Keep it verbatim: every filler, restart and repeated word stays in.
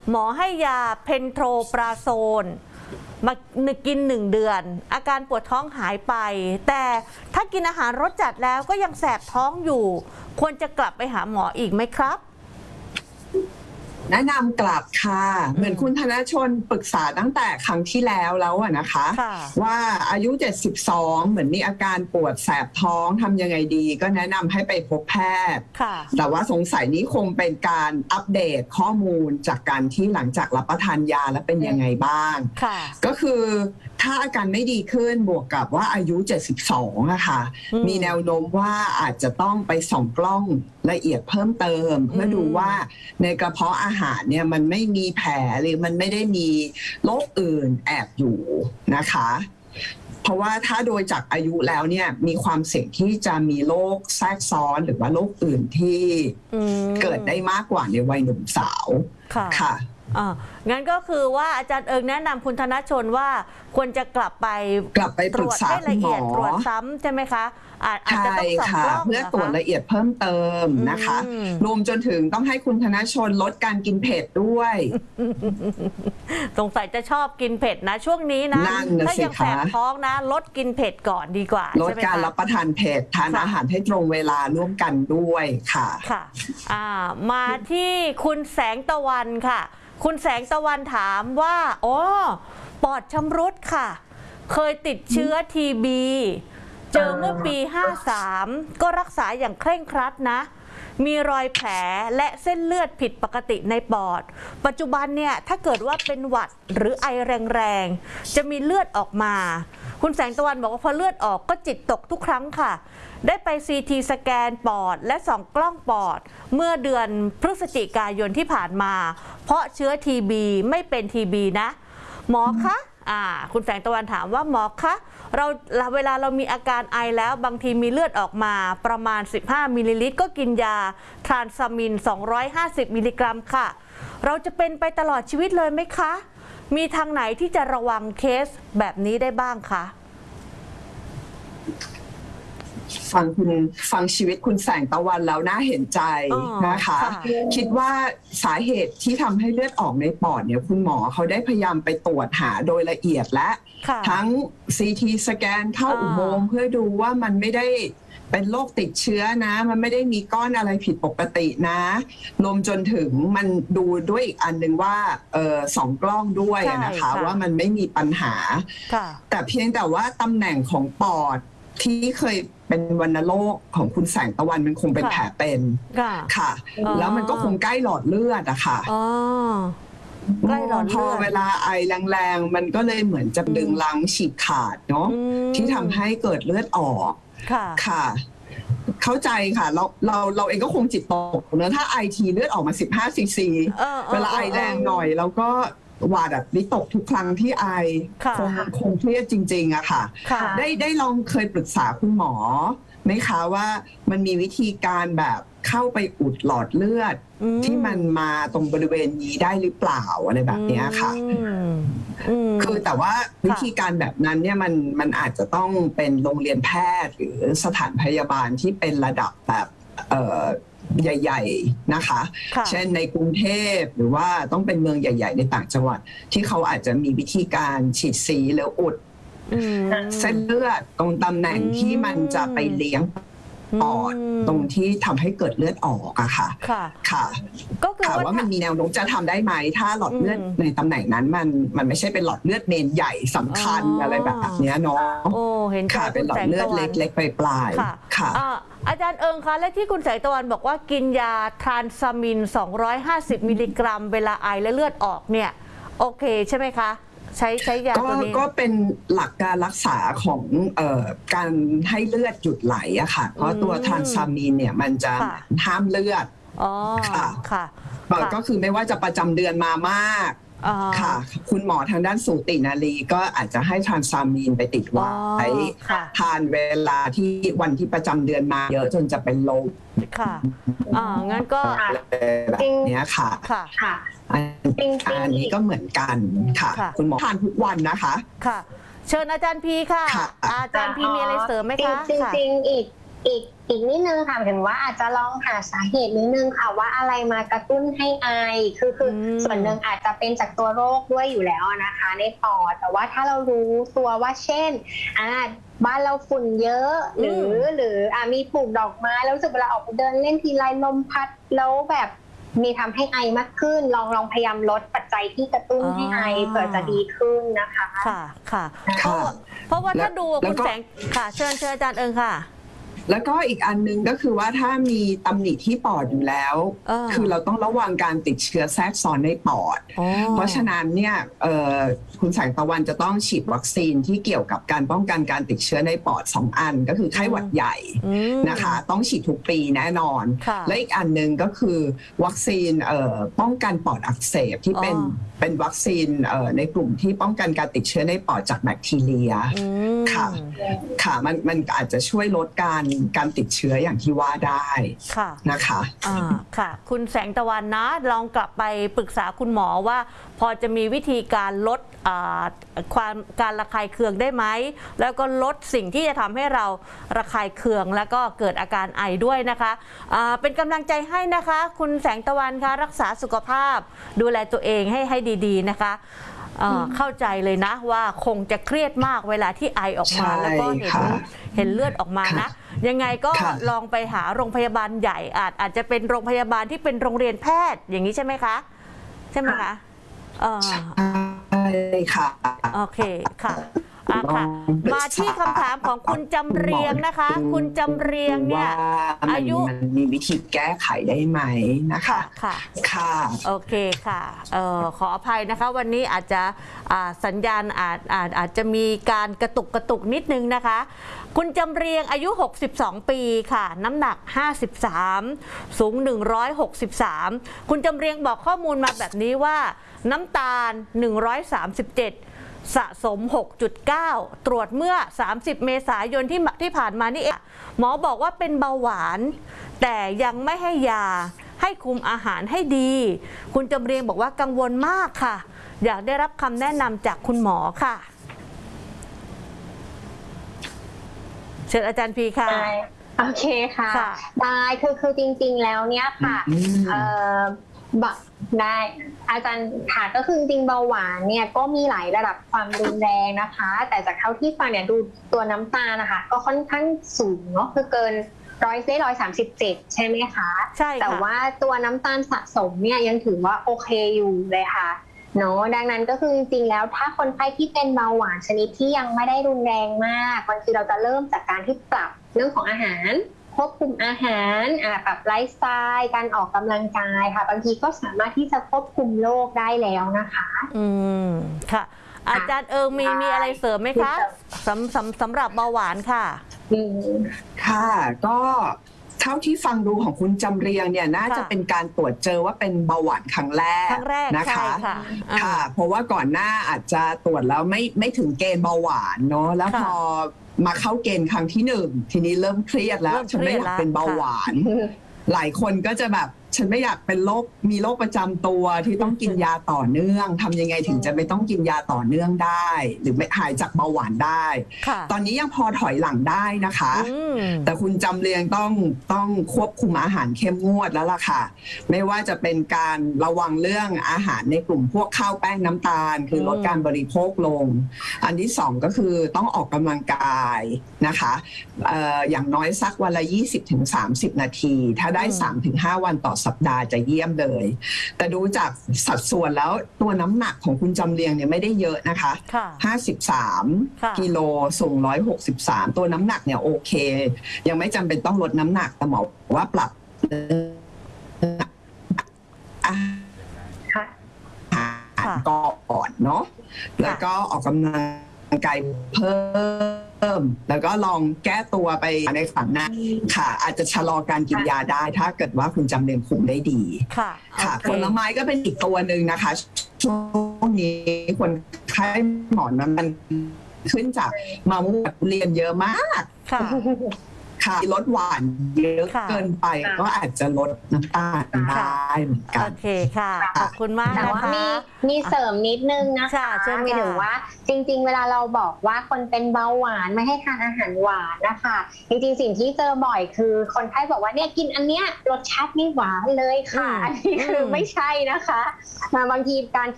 หมอให้ยาเพนโทรปราโซนมากินหนึ่งเดือนอาการปวดท้องหายไปแต่ถ้ากินอาหารรสจัดแล้วก็ยังแสบท้องอยู่ควรจะกลับไปหาหมออีกไหมครับแนะนำกลับค่ะเหมือนคุณธนชนปรึกษาตั้งแต่ครั้งที่แล้วแล้วนะคะว่าอายุเจ็ดสิบสองเหมือนมีอาการปวดแสบท้องทำยังไงดีก็แนะนำให้ไปพบแพทย์แต่ว่าสงสัยนี้คงเป็นการอัปเดตข้อมูลจากการที่หลังจากรับประทานยาแล้วเป็นยังไงบ้างก็คือถ้าอาการไม่ดีขึ้นบวกกับว่าอายุเจ็ดสิบสองอะค่ะมีแนวโน้มว่าอาจจะต้องไปส่องกล้องละเอียดเพิ่มเติมเพื่อดูว่าในกระเพาะอาหารเนี่ยมันไม่มีแผลหรือมันไม่ได้มีโรคอื่นแอบอยู่นะคะเพราะว่าถ้าโดยจากอายุแล้วเนี่ยมีความเสี่ยงที่จะมีโรคแทรกซ้อนหรือว่าโรคอื่นที่เกิดได้มากกว่าในวัยหนุ่มสาวค่ะอ่างั้นก็คือว่าอาจารย์เอิงแนะนำคุณธนชนว่าควรจะกลับไปกลับไปตรวจให้ละเอียดตรวจซ้ำใช่ไหมคะอาจจะต้องส่องกล้องเพื่อตรวจละเอียดเพิ่มเติมนะคะรวมจนถึงต้องให้คุณธนชนลดการกินเผ็ดด้วยสงสัยจะชอบกินเผ็ดนะช่วงนี้นะถ้ายังแสบท้องนะลดกินเผ็ดก่อนดีกว่าลดการรับประทานเผ็ดทานอาหารให้ตรงเวลาร่วมกันด้วยค่ะค่ะอ่ามาที่คุณแสงตะวันค่ะคุณแสงตะวันถามว่าอ๋อปอดชำรุดค่ะเคยติดเชื้อทีบีเจอเมื่อปีห้าสามก็รักษาอย่างเคร่งครัดนะมีรอยแผลและเส้นเลือดผิดปกติในปอดปัจจุบันเนี่ยถ้าเกิดว่าเป็นหวัดหรือไอแรงๆจะมีเลือดออกมาคุณแสงตะวันบอกว่าพอเลือดออกก็จิตตกทุกครั้งค่ะได้ไปซีทีสแกนปอดและส่องกล้องปอดเมื่อเดือนพฤศจิกายนที่ผ่านมาเพราะเชื้อทีบีไม่เป็นทีบีนะหมอคะอ่าคุณแสงตะวันถามว่าหมอคะเราเวลาเรามีอาการไอแล้วบางทีมีเลือดออกมาประมาณสิบห้ามิลลิลิตรก็กินยาทรานซามินสองร้อยห้าสิบมิลลิกรัมค่ะเราจะเป็นไปตลอดชีวิตเลยไหมคะมีทางไหนที่จะระวังเคสแบบนี้ได้บ้างคะฟังคุณฟังชีวิตคุณแสงตะวันแล้วน่าเห็นใจนะคะคิดว่าสาเหตุที่ทำให้เลือดออกในปอดเนี่ยคุณหมอเขาได้พยายามไปตรวจหาโดยละเอียดและทั้ง ซี ที สแกนเข้าอุโมงค์เพื่อดูว่ามันไม่ได้เป็นโรคติดเชื้อนะมันไม่ได้มีก้อนอะไรผิดปกตินะรวมจนถึงมันดูด้วยอีกอันหนึ่งว่าเออสองกล้องด้วยนะคะว่ามันไม่มีปัญหาแต่เพียงแต่ว่าตำแหน่งของปอดที่เคยเป็นวัณโรคของคุณแสงตะวันมันคงเป็นแผลเป็นค่ะแล้วมันก็คงใกล้หลอดเลือดอะค่ะใกล้หลอดเลือดพอเวลาไอแรงๆมันก็เลยเหมือนจะดึงลังฉีกขาดเนาะที่ทำให้เกิดเลือดออกค่ะเข้าใจค่ะเราเราเราเองก็คงจิตตกเนอะถ้าไอทีเลือดออกมาสิบห้าซีซีเวลาไอแรงหน่อยแล้วก็หวาดแบบวิตกทุกครั้งที่ไอคงคงเครียดจริงๆอะค่ะได้ได้ลองเคยปรึกษาคุณหมอไหมคะว่ามันมีวิธีการแบบเข้าไปอุดหลอดเลือดที่มันมาตรงบริเวณนี้ได้หรือเปล่าอะไรแบบนี้ค่ะคือแต่ว่าวิธีการแบบนั้นเนี่ยมันมันอาจจะต้องเป็นโรงเรียนแพทย์หรือสถานพยาบาลที่เป็นระดับแบบเอ่อใหญ่ๆนะคะเช่นในกรุงเทพหรือว่าต้องเป็นเมืองใหญ่ๆในต่างจังหวัดที่เขาอาจจะมีวิธีการฉีดสีหรืออุดเส้นเลือดตรงตำแหน่งที่มันจะไปเลี้ยงปอดตรงที่ทำให้เกิดเลือดออกอะค่ะค่ะก็คือว่ามันมีแนวโน้มจะทำได้ไหมถ้าหลอดเลือดในตำแหน่งนั้นมันมันไม่ใช่เป็นหลอดเลือดเมนใหญ่สำคัญอะไรแบบนี้เนาะโอ้เห็นค่ะเป็นหลอดเลือดเล็กๆปลายๆค่ะอาจารย์เอิงคะและที่คุณแสงตะวันบอกว่ากินยาทรานซามินสองร้อยห้าสิบมิลลิกรัมเวลาไอและเลือดออกเนี่ยโอเคใช่ไหมคะใช้ใช้ยาตัวนี้ก็เป็นหลักการรักษาของเอ่อการให้เลือดหยุดไหลอะค่ะเพราะตัวทรานซามินเนี่ยมันจะห้ามเลือดค่ะค่ะก็คือไม่ว่าจะประจำเดือนมามากค่ะคุณหมอทางด้านสูตินารีก็อาจจะให้ทรานซามินไปติดไว้ทานเวลาที่วันที่ประจำเดือนมาเยอะจนจะเป็นลมค่ะอ่างั้นก็แบบนี้ค่ะค่ะอันนี้ก็เหมือนกันค่ะคุณหมอทานทุกวันนะคะค่ะเชิญอาจารย์พีค่ะอาจารย์พีมีอะไรเสริมไหมคะจริงๆอีกอีกอีกนิดนึงค่ะถึงว่าอาจจะลองหาสาเหตุนิดนึงค่ะว่าอะไรมากระตุ้นให้ไอคือคือส่วนหนึ่งอาจจะเป็นจากตัวโรคด้วยอยู่แล้วนะคะในปอดแต่ว่าถ้าเรารู้ตัวว่าเช่นอ่าบ้านเราฝุ่นเยอะหรือหรืออ่ามีปลูกดอกไม้แล้วรู้สึกเวลาออกไปเดินเล่นทีไรลมพัดแล้วแบบมีทำให้ไอมากขึ้นลองลองพยายามลดปัจจัยที่กระตุ้นให้ไอเผื่อจะดีขึ้นนะคะค่ะค่ะเพราะเพราะว่าถ้าดูคุณแสงค่ะเชิญเชิญอาจารย์เอิงค่ะแล้วก็อีกอันนึงก็คือว่าถ้ามีตำหนิที่ปอดอยู่แล้วคือเราต้องระวังการติดเชื้อแทรกซ้อนในปอดเพราะฉะนั้นเนี่ยคุณแสงตะวันจะต้องฉีดวัคซีนที่เกี่ยวกับการป้องกันการติดเชื้อในปอดสองอันก็คือไข้หวัดใหญ่นะคะต้องฉีดทุกปีแน่นอนและอีกอันนึงก็คือวัคซีนป้องกันปอดอักเสบที่เป็นเป็นวัคซีนในกลุ่มที่ป้องกันการติดเชื้อในปอดจากแบคทีเรียค่ะค่ะมันมันอาจจะช่วยลดการการติดเชื้ออย่างที่ว่าได้นะคะอ่าค่ะคุณแสงตะวันนะลองกลับไปปรึกษาคุณหมอว่าพอจะมีวิธีการลดความการระคายเคืองได้ไหมแล้วก็ลดสิ่งที่จะทำให้เราระคายเคืองแล้วก็เกิดอาการไอด้วยนะคะะเป็นกำลังใจให้นะคะคุณแสงตะวันคะรักษาสุขภาพดูแลตัวเองให้ให้ดีๆนะคะเข้าใจเลยนะว่าคงจะเครียดมากเวลาที่ไอออกมาแล้วก็เห็นเห็นเลือดออกมานะยังไงก็ลองไปหาโรงพยาบาลใหญ่อาจอาจจะเป็นโรงพยาบาลที่เป็นโรงเรียนแพทย์อย่างนี้ใช่ไหมคะใช่ไหมคะใช่ค่ะโอเคค่ะค่ะมาที่คำถามของคุณจำเรียงนะคะคุณจำเรียงเนี่ยอายุมีวิธีแก้ไขได้ไหมนะคะค่ะค่ะโอเคค่ะเอ่อขออภัยนะคะวันนี้อาจจะสัญญาณอาจอาจอาจจะมีการกระตุกกระตุกนิดนึงนะคะคุณจำเรียงอายุหกสิบสองปีค่ะน้ำหนักห้าสิบสามสูงหนึ่งร้อยหกสิบสามคุณจำเรียงบอกข้อมูลมาแบบนี้ว่าน้ำตาลหนึ่งร้อยสามสิบเจ็ดสะสม หกจุดเก้า ตรวจเมื่อสามสิบเมษายนที่ที่ผ่านมานี่เองหมอบอกว่าเป็นเบาหวานแต่ยังไม่ให้ยาให้คุมอาหารให้ดีคุณจำเรียงบอกว่ากังวลมากค่ะอยากได้รับคำแนะนำจากคุณหมอค่ะเชิญอาจารย์พีค่ะโอเคค่ะได้คือคือจริงๆแล้วเนี่ยค่ะเอ่อได้อาจารย์ค่ะก็คือจริงเบาหวานเนี่ยก็มีหลายระดับความรุนแรงนะคะแต่จากเท่าที่ฟังเนี่ยดูตัวน้ำตาลนะคะก็ค่อนข้างสูงเนาะคือเกินร้อยได้ร้อยสามสิบเจ็ดใช่ไหมคะใช่แต่ว่าตัวน้ำตาลสะสมเนี่ยยังถือว่าโอเคอยู่เลยค่ะเนาะดังนั้นก็คือจริงๆแล้วถ้าคนไข้ที่เป็นเบาหวานชนิดที่ยังไม่ได้รุนแรงมากบางทีเราจะเริ่มจากการที่ปรับเรื่องของอาหารควบคุมอาหารปรับไลฟ์สไตล์การออกกำลังกายค่ะบางทีก็สามารถที่จะควบคุมโรคได้แล้วนะคะอืมค่ะอาจารย์เอิงมีมีอะไรเสริมไหมคะสำสำสำหรับเบาหวานค่ะค่ะก็เท่าที่ฟังดูของคุณจำเรียงเนี่ยน่าจะเป็นการตรวจเจอว่าเป็นเบาหวานครั้งแรกนะคะค่ะเพราะว่าก่อนหน้าอาจจะตรวจแล้วไม่ไม่ถึงเกณฑ์เบาหวานเนาะแล้วพอมาเข้าเกณฑ์ครั้งที่หนึ่งทีนี้เริ่มเครียดแล้วฉันไม่อยากเป็นเบาหวานหลายคนก็จะแบบฉันไม่อยากเป็นโรคมีโรคประจำตัวที่ต้องกินยาต่อเนื่องทำยังไงถึงจะไม่ต้องกินยาต่อเนื่องได้หรือไม่หายจากเบาหวานได้ตอนนี้ยังพอถอยหลังได้นะคะแต่คุณจำเรียงต้องต้องควบคุมอาหารเข้มงวดแล้วล่ะค่ะไม่ว่าจะเป็นการระวังเรื่องอาหารในกลุ่มพวกข้าวแป้งน้ำตาลคือลดการบริโภคลงอันที่สองก็คือต้องออกกำลังกายนะคะเอ่ออย่างน้อยสักวันละ ยี่สิบถึงสามสิบ นาทีถ้าได้ สามถึงห้า วันต่อสัปดาห์จะเยี่ยมเลยแต่ดูจากสัดส่วนแล้วตัวน้ำหนักของคุณจำเรียงเนี่ยไม่ได้เยอะนะคะห้าสิบสามกิโลสูงหนึ่งร้อยหกสิบสามตัวน้ำหนักเนี่ยโอเคยังไม่จำเป็นต้องลดน้ำหนักแต่หมอว่าปรับอาหารก่อนเนาะแล้วก็ออกกำลังกายเพิ่มแล้วก็ลองแก้ตัวไปในฝั่งหน้าค่ะอาจจะชะลอการกินยาได้ถ้าเกิดว่าคุณจำเรียงคุมได้ดีค่ะค่ะผลไม้ก็เป็นอีกตัวหนึ่งนะคะช่วงนี้คนไข้หมอนมันขึ้นจากมะม่วงเรียนเยอะมากค่ะค่ะลดหวานเยอะเกินไปก็อาจจะลดน้ำตาลได้เหมือนกันโอเคค่ะขอบคุณมากแต่นะว่าคะมีมีเสริมนิดนึงนะคะค่ะเชิญค่ะหมายถึงว่าจริงๆ เวลาเราบอกว่าคนเป็นเบาหวานไม่ให้ทานอาหารหวานนะคะจริงๆสิ่งที่เจอบ่อยคือคนไข้บอกว่าเนี่ยกินอันเนี้ยรสชาติไม่หวานเลยค่ะอันนี้คือไม่ใช่นะคะบางทีการ